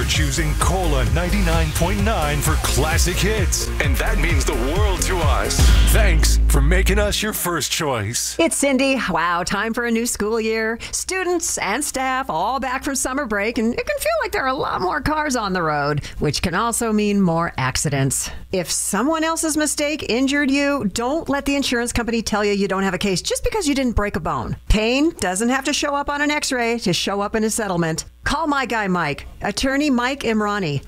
choosing Cola 99.9 for classic hits. And that means the world to us. Thanks for making us your first choice. It's Cindy. Wow, time for a new school year. Students and staff all back from summer break, and it can feel like there are a lot more cars on the road, which can also mean more accidents. If someone else's mistake injured you, don't let the insurance company tell you don't have a case just because you didn't break a bone. Pain doesn't have to show up on an x-ray to show up in a settlement. Call my guy Mike, attorney Mike Imrani,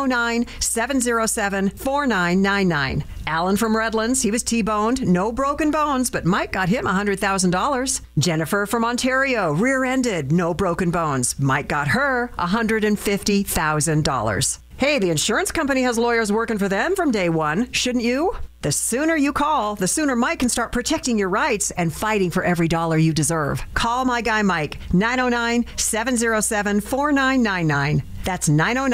909-707-4999. Alan from Redlands, he was T-boned, no broken bones, but Mike got him $100,000. Jennifer from Ontario, rear-ended, no broken bones. Mike got her $150,000. Hey, the insurance company has lawyers working for them from day one, shouldn't you? The sooner you call, the sooner Mike can start protecting your rights and fighting for every dollar you deserve. Call my guy Mike, 909-707-4999. That's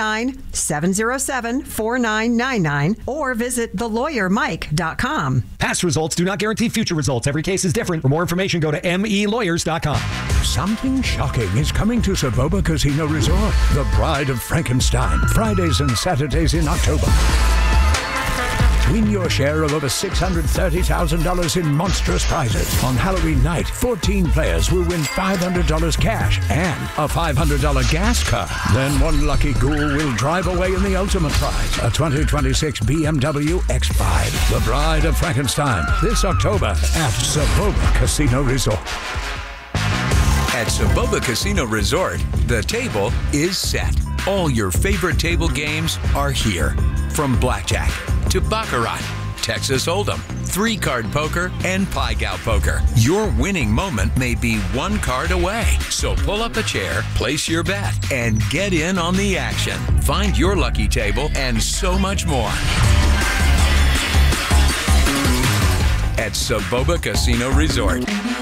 909-707-4999, or visit thelawyermike.com. Past results do not guarantee future results. Every case is different. For more information, go to melawyers.com. Something shocking is coming to Soboba Casino Resort. The Bride of Frankenstein. Fridays and Saturdays in October. Win your share of over $630,000 in monstrous prizes. On Halloween night, 14 players will win $500 cash and a $500 gas car. Then one lucky ghoul will drive away in the ultimate prize, a 2026 BMW X5. The Bride of Frankenstein, this October at Soboba Casino Resort. At Soboba Casino Resort, the table is set. All your favorite table games are here. From blackjack to baccarat, Texas Hold'em, 3-card poker, and Pai-Gow poker. Your winning moment may be one card away. So pull up a chair, place your bet, and get in on the action. Find your lucky table and so much more at Soboba Casino Resort.